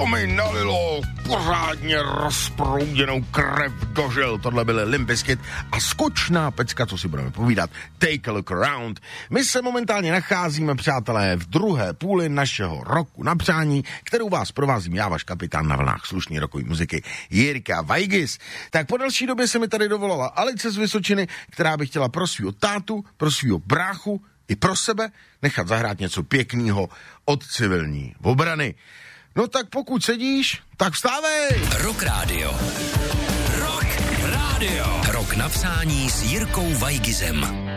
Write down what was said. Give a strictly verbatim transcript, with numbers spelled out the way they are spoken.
to mi nalilo pořádně rozprouděnou krev do žil. Tohle byly Limp Bizkit a skočná pecka, co si budeme povídat, Take a Look Around. My se momentálně nacházíme, přátelé, v druhé půli našeho roku na přání, kterou vás provázím já, váš kapitán na vlnách slušný rokový muziky Jirka Vajgis. Tak po další době se mi tady dovolala Alice z Vysočiny, která by chtěla pro svýho tátu, pro svýho bráchu i pro sebe nechat zahrát něco pěkného od civilní obrany. No tak pokud sedíš, tak vstávej! Rock Radio. Rock Radio. Rok na přání s Jirkou Vajgizem.